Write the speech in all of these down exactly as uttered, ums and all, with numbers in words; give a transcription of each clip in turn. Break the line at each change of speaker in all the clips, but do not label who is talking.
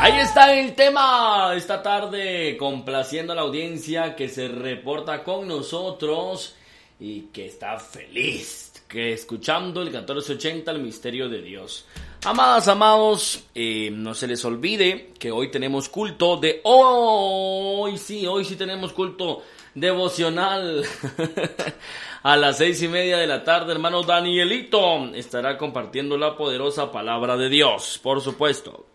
Ahí está el tema esta tarde, complaciendo a la audiencia que se reporta con nosotros y que está feliz, que escuchando el catorce ochenta, el misterio de Dios. Amadas, amados, eh, no se les olvide que hoy tenemos culto de hoy, sí, hoy sí tenemos culto devocional a las seis y media de la tarde. Hermano Danielito estará compartiendo la poderosa palabra de Dios, por supuesto.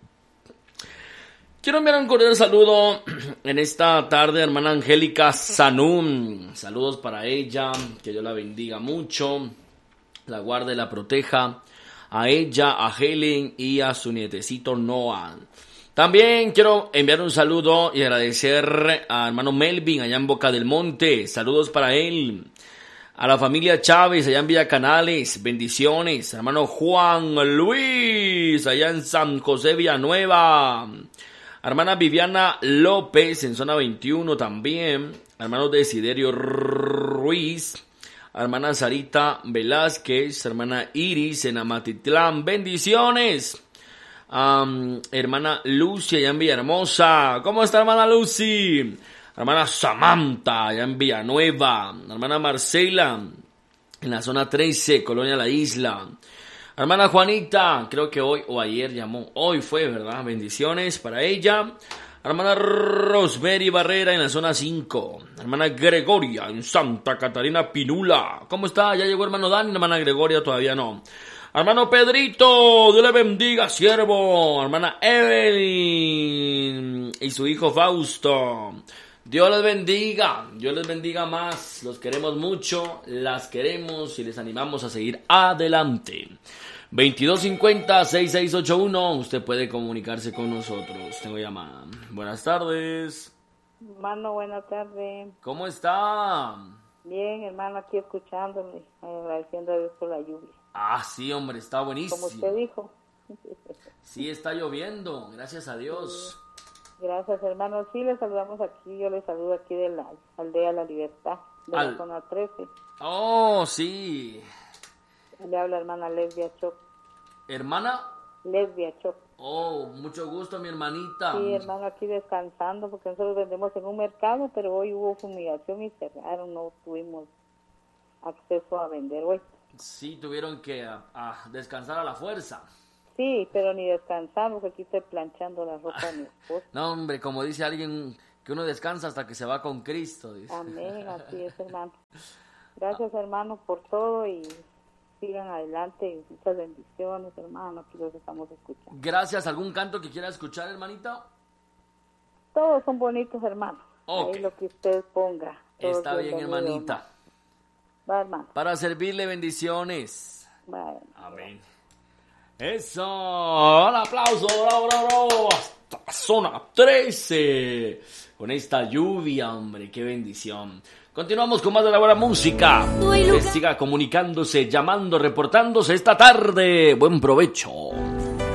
Quiero enviar un cordial saludo en esta tarde, hermana Angélica Sanún. Saludos para ella, que Dios la bendiga mucho, la guarde, la proteja, a ella, a Helen y a su nietecito Noah. También quiero enviar un saludo y agradecer a hermano Melvin allá en Boca del Monte. Saludos para él. A la familia Chávez allá en Villa Canales. Bendiciones. Hermano Juan Luis allá en San José Villanueva. Hermana Viviana López en zona veintiuno también. Hermano Desiderio Ruiz. Hermana Sarita Velázquez. Hermana Iris en Amatitlán. Bendiciones. Um, hermana Lucy allá en Villahermosa. ¿Cómo está, hermana Lucy? Hermana Samantha allá en Villanueva. Hermana Marcela en la zona trece, Colonia La Isla. Hermana Juanita, creo que hoy o ayer llamó. Hoy fue, ¿verdad? Bendiciones para ella. Hermana Rosemary Barrera en la zona cinco. Hermana Gregoria en Santa Catarina Pinula. ¿Cómo está? ¿Ya llegó hermano Dan? Hermana Gregoria todavía no. Hermano Pedrito, Dios le bendiga, siervo. Hermana Evelyn y su hijo Fausto. Dios les bendiga, Dios les bendiga más. Los queremos mucho, las queremos y les animamos a seguir adelante. veintidós cincuenta, sesenta y seis ochenta y uno, usted puede comunicarse con nosotros. Tengo llamada. Buenas tardes.
Hermano, buenas tardes.
¿Cómo está?
Bien, hermano, aquí escuchándome, agradeciendo a Dios por la lluvia.
Ah, sí, hombre, está buenísimo.
Como usted dijo.
Sí, está lloviendo, gracias a Dios.
Sí. Gracias, hermano. Sí, le saludamos aquí, yo le saludo aquí de la aldea La Libertad, de Al... la zona trece.
Oh, sí.
Le habla hermana Lesbia Choc.
¿Hermana?
Lesbia Choc.
Oh, mucho gusto, mi hermanita.
Sí, hermano, aquí descansando, porque nosotros vendemos en un mercado, pero hoy hubo fumigación y cerraron, no tuvimos acceso a vender hoy.
Sí, tuvieron que a, a descansar a la fuerza.
Sí, pero ni descansar, porque aquí estoy planchando la ropa de mi esposo.
No, hombre, como dice alguien, que uno descansa hasta que se va con Cristo. Dice.
Amén, así es, hermano. Gracias, hermano, por todo y sigan adelante. Muchas bendiciones, hermano, aquí los estamos escuchando.
Gracias. ¿Algún canto que quiera escuchar, hermanita?
Todos son bonitos, hermano. Okay. Ahí lo que usted ponga.
Está bien, hermanita.
Va, hermano.
Para servirle, bendiciones.
Va,
amén. Eso, un aplauso, bravo, bravo, bravo, hasta zona trece, con esta lluvia, hombre, qué bendición. Continuamos con más de la buena música, que siga comunicándose, llamando, reportándose esta tarde, buen provecho.